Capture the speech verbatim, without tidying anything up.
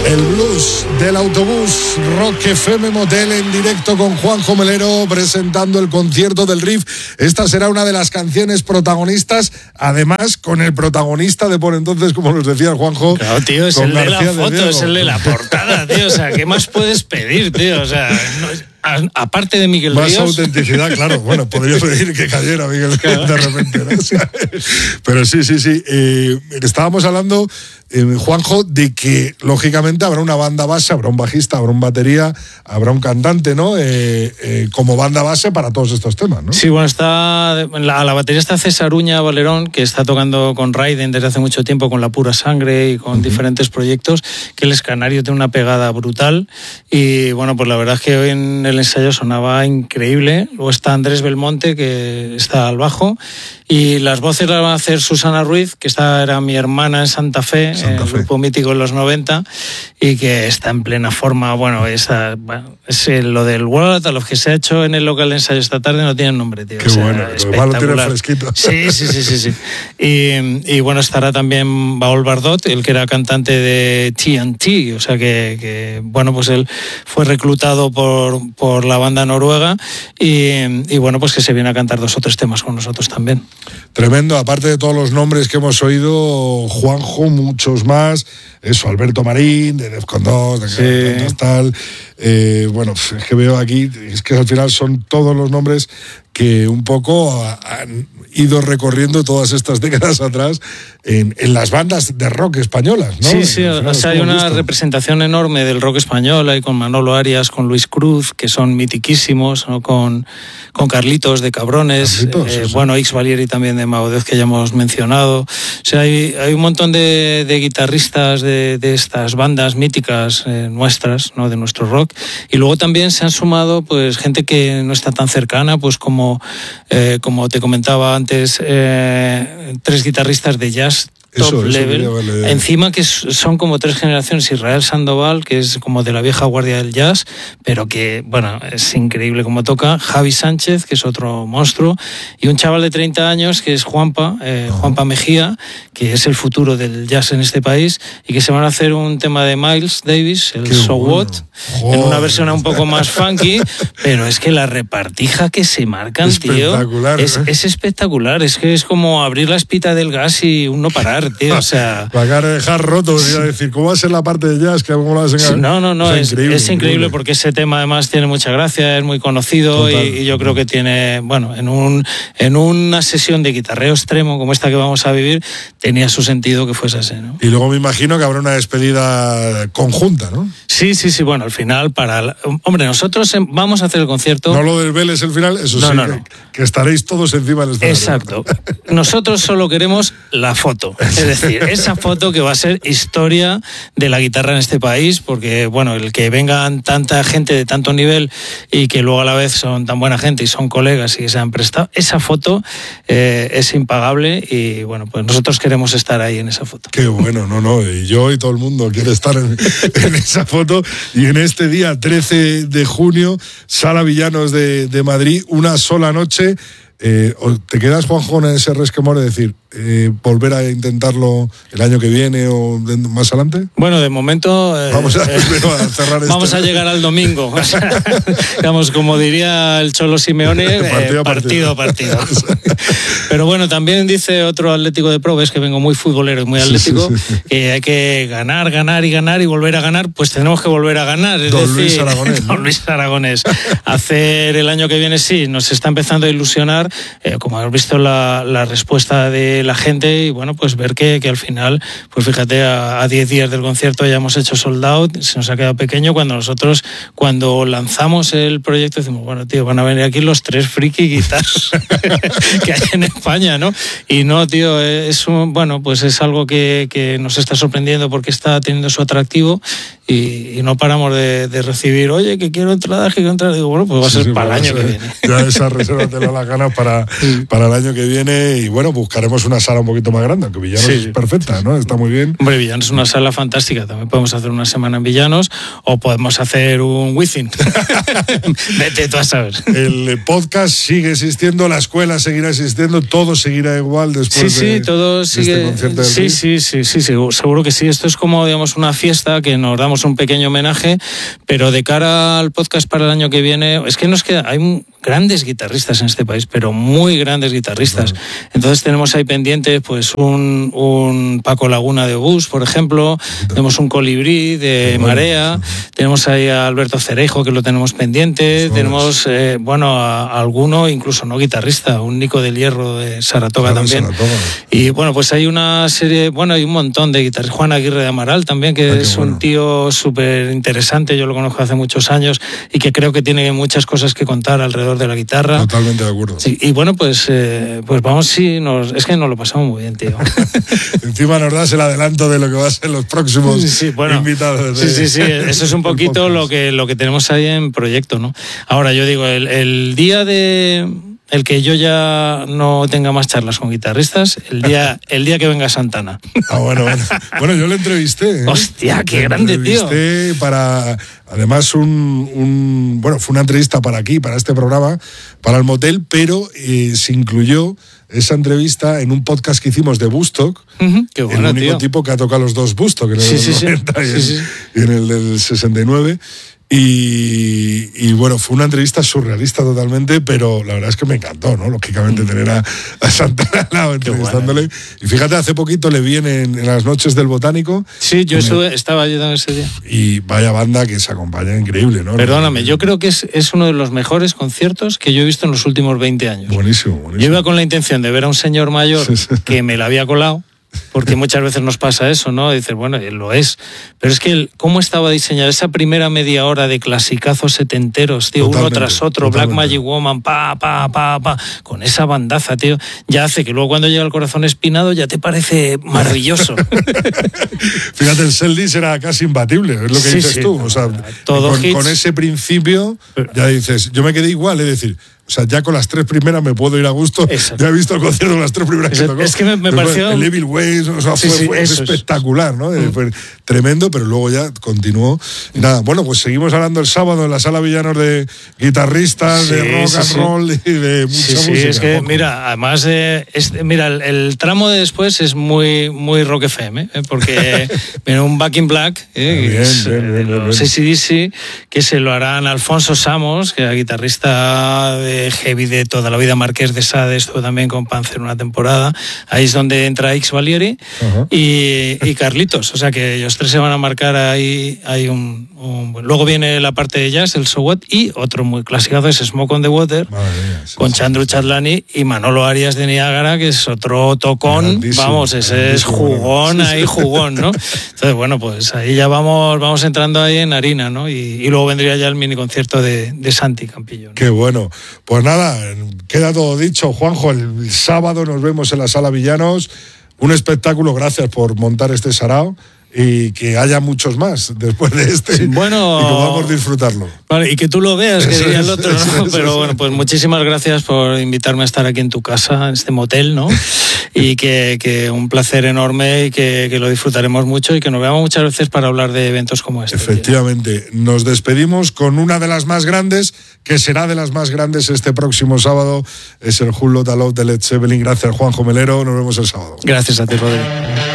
El blues del autobús, Rock F M Motel en directo con Juanjo Melero presentando el concierto del Riff. Esta será una de las canciones protagonistas, además con el protagonista de por entonces, como nos decía Juanjo. Claro, tío, es el García de la foto, de es el de la portada, tío. O sea, ¿qué más puedes pedir, tío? O sea, no, a, aparte de Miguel Más Ríos. Más autenticidad, claro. Bueno, podría pedir que cayera Miguel Ríos de repente, ¿no? O sea, pero sí, sí, sí. Eh, estábamos hablando, eh, Juanjo, de que lógicamente habrá una banda base, habrá un bajista, habrá un batería, habrá un cantante, ¿no? Eh, eh, como banda base para todos estos temas, ¿no? Sí, bueno, está la, a la batería está César Uña Valerón, que está tocando con Raiden desde hace mucho tiempo, con La Pura Sangre y con uh-huh. diferentes proyectos, que él es canario, tiene una pegada brutal y bueno, pues la verdad es que hoy en el ensayo sonaba increíble. Luego está Andrés Belmonte, que está al bajo, y las voces las va a hacer Susana Ruiz, que esta era mi hermana en Santa Fe, Santa en Fe. El grupo mítico en los noventa, y que está en plena forma. Bueno, esa, bueno es lo del World of que se ha hecho en el local de ensayo esta tarde no tiene nombre, tío. Qué o sea, bueno, igual lo tiene fresquito. Sí, sí, sí, sí, sí. Y, y bueno, estará también Baol Bardot, el que era cantante de T N T, o sea que, que bueno, pues él fue reclutado por, por la banda noruega y, y bueno, pues que se viene a cantar dos o tres temas con nosotros también. Tremendo, aparte de todos los nombres que hemos oído, Juanjo, muchos más, eso, Alberto Marín, de Defcon dos, de sí. tal, eh, bueno, es que veo aquí, es que al final son todos los nombres que un poco han ido recorriendo todas estas décadas atrás en, en las bandas de rock españolas, ¿no? Sí, sí, o sea, hay una representación enorme del rock español, hay con Manolo Arias, con Luis Cruz, que son mitiquísimos, ¿no? con, con Carlitos de Cabrones, Carlitos, eh, sí. bueno, X Valieri también de Mago de Oz, que ya hemos mencionado. O sea, hay, hay un montón de, de guitarristas de, de estas bandas míticas eh, nuestras, ¿no? De nuestro rock, y luego también se han sumado pues gente que no está tan cercana, pues como Como, eh, como te comentaba antes, eh, tres guitarristas de jazz top eso, level, eso vale. Encima que son como tres generaciones. Israel Sandoval, que es como de la vieja guardia del jazz, pero que, bueno, es increíble como toca. Javi Sánchez, que es otro monstruo, y un chaval de treinta años, que es Juanpa, eh, uh-huh. Juanpa Mejía, que es el futuro del jazz en este país, y que se van a hacer un tema de Miles Davis, el Qué So bueno. What, Joder. En una versión un poco más funky, pero es que la repartija que se marcan, tío, es, ¿eh? es espectacular. Es que es como abrir la espita del gas y un no parar, tío, o sea... Para dejar roto, voy a decir, ¿cómo va a ser la parte de jazz? Que ¿cómo la vas a... No, no, no, o sea, es, increíble, es increíble, increíble porque ese tema además tiene mucha gracia, es muy conocido. Total, y, y yo creo que tiene, bueno, en un en una sesión de guitarreo extremo como esta que vamos a vivir, tenía su sentido que fuese así, ¿no? Y luego me imagino que habrá una despedida conjunta, ¿no? Sí, sí, sí, bueno, al final, para... La... Hombre, nosotros vamos a hacer el concierto... No lo del Vélez el final, eso no, sí, no, que, no. que estaréis todos encima del escenario. Exacto. Nosotros solo queremos la foto, es decir, esa foto que va a ser historia de la guitarra en este país, porque, bueno, el que vengan tanta gente de tanto nivel y que luego a la vez son tan buena gente y son colegas y que se han prestado, esa foto eh, es impagable y, bueno, pues nosotros queremos estar ahí en esa foto. Qué bueno, no, no, y yo y todo el mundo quiere estar en, en esa foto. Y en este día, trece de junio, Sala Villanos de, de Madrid, una sola noche. Eh, ¿Te quedas, Juanjo, en ese resquemor de decir, eh, volver a intentarlo el año que viene o de, más adelante? Bueno, de momento... Eh, vamos a, eh, a cerrar Vamos este. a llegar al domingo. O sea, digamos, como diría el Cholo Simeone, partido, eh, partido a partido. partido. Pero bueno, también dice otro atlético de Probes, que vengo muy futbolero y muy atlético, sí, sí, sí. que hay que ganar, ganar y ganar y volver a ganar, pues tenemos que volver a ganar. Es Don decir, Luis Aragonés. Don Luis Aragonés. Hacer el año que viene, sí, nos está empezando a ilusionar. Eh, como hemos visto la, la respuesta de la gente y bueno, pues ver que, que al final, pues fíjate, a diez días del concierto ya hemos hecho sold out, se nos ha quedado pequeño cuando nosotros, cuando lanzamos el proyecto decimos, bueno, tío, van a venir aquí los tres friki guitars que hay en España, ¿no? Y no, tío, es un, bueno, pues es algo que, que nos está sorprendiendo porque está teniendo su atractivo y, y no paramos de, de recibir, oye, que quiero entradas, que quiero entradas, digo, bueno, pues va a ser sí, sí, para el año que viene. Ya esa reserva te la ganas para para, sí. para el año que viene y bueno, buscaremos una sala un poquito más grande, aunque Villanos sí. es perfecta, ¿no? Está muy bien. Hombre, Villanos es una sala fantástica, también podemos hacer una semana en Villanos o podemos hacer un Wizzing. Vete tú a saber. El podcast sigue existiendo, la escuela seguirá existiendo, todo seguirá igual después sí, de, sí, todo de sigue, este concierto. Sí, sí, sí, sí, sí, seguro que sí. Esto es como, digamos, una fiesta que nos damos un pequeño homenaje, pero de cara al podcast para el año que viene, es que nos queda, hay un, grandes guitarristas en este país, pero muy grandes guitarristas. Entonces tenemos ahí pendiente pues un, un Paco Laguna de Bus, por ejemplo, tenemos un Colibrí de Marea, tenemos ahí a Alberto Cerejo, que lo tenemos pendiente, tenemos, eh, bueno, a, a alguno, incluso no guitarrista, un Nico del Hierro de Saratoga también. Y bueno, pues hay una serie, bueno, hay un montón de guitarristas. Juan Aguirre de Amaral también, que es un tío súper interesante, yo lo conozco hace muchos años y que creo que tiene muchas cosas que contar alrededor de la guitarra. Totalmente de acuerdo. Sí, y bueno, pues, eh, pues vamos, sí, nos, es que nos lo pasamos muy bien, tío. Encima nos das el adelanto de lo que va a ser los próximos sí, bueno, invitados. De, sí, sí, sí, eso es un poquito lo que, lo que tenemos ahí en proyecto, ¿no? Ahora, yo digo, el, el día de... El que yo ya no tenga más charlas con guitarristas, el día, el día que venga Santana. Ah, bueno, bueno. Bueno, yo le entrevisté. ¿eh? Hostia, qué le grande, tío. Le entrevisté para, además, un, un, bueno, fue una entrevista para aquí, para este programa, para el Motel, pero eh, se incluyó esa entrevista en un podcast que hicimos de Woodstock. Uh-huh, qué bueno, el único tío. tipo que ha tocado los dos Woodstock, en el sí, sí, noventa sí. y, en, sí, sí. y en el del sesenta y nueve. Y, y bueno, fue una entrevista surrealista totalmente, pero la verdad es que me encantó, ¿no? Lógicamente tener a, a Santana al lado entrevistándole. Bueno. Y fíjate, hace poquito le vi en, en las noches del Botánico. Sí, yo estuve, me... estaba ayudando ese día. Y vaya banda que se acompaña, increíble, ¿no? Perdóname, yo creo que es, es uno de los mejores conciertos que yo he visto en los últimos veinte años. Buenísimo, buenísimo. Yo iba con la intención de ver a un señor mayor sí, sí. que me la había colado. Porque muchas veces nos pasa eso, ¿no? Dices, bueno, lo es. Pero es que el, cómo estaba diseñada esa primera media hora de clasicazos setenteros, tío, totalmente, uno tras otro, totalmente. Black Magic Woman, pa, pa, pa, pa, con esa bandaza, tío, ya hace que luego cuando llega el Corazón Espinado ya te parece maravilloso. Fíjate, el Seldis era casi imbatible, es lo que sí, dices sí, tú. O sea, todo con, con ese principio ya dices, yo me quedé igual, es decir... O sea, ya con las tres primeras me puedo ir a gusto. Exacto. Ya he visto el concierto con las tres primeras que tocó. Es que me, me pareció... El Evil Ways, o sea, sí, fue, sí, fue espectacular, ¿no? Mm. Fue tremendo, pero luego ya continuó. Mm. Nada, bueno, pues seguimos hablando el sábado en la Sala Villanos de guitarristas, sí, de rock sí, and sí. roll y de mucha sí, música. Sí, es que, poco. mira, además, eh, es, mira, el, el tramo de después es muy, muy Rock F M, ¿eh? Porque viene un Back in Black, ¿eh? bien, que es, bien, bien, de los A C D C, que se lo harán Alfonso Samos, que era guitarrista de heavy de todo. Toda la vida, Marqués de Sade, estuvo también con Panzer una temporada. Ahí es donde entra X Valieri uh-huh. y, y Carlitos. O sea que ellos tres se van a marcar ahí. Hay un, un, luego viene la parte de jazz, el So What, y otro muy clásico es Smoke on the Water, mía, sí, con sí, Chandru sí. Chatlani y Manolo Arias de Niágara, que es otro tocón. Vamos, ese es jugón, sí, sí. ahí jugón, ¿no? Entonces, bueno, pues ahí ya vamos, vamos entrando ahí en harina, ¿no? Y, y luego vendría ya el mini concierto de, de Santi Campillo, ¿no? Qué bueno. Pues nada, queda todo dicho, Juanjo. El sábado nos vemos en la Sala Villanos. Un espectáculo, gracias por montar este sarao. Y que haya muchos más después de este. Bueno, y que podamos disfrutarlo. Vale, y que tú lo veas, que diría el otro, ¿no? Pero bueno, pues muchísimas gracias por invitarme a estar aquí en tu casa, en este motel, ¿no? Y que, que un placer enorme y que, que lo disfrutaremos mucho y que nos veamos muchas veces para hablar de eventos como este. Efectivamente. Tío. Nos despedimos con una de las más grandes, que será de las más grandes este próximo sábado. Es el Whole Lotta Love de Led Zeppelin. Gracias, Juanjo Melero. Nos vemos el sábado. Gracias a ti, Rodrigo.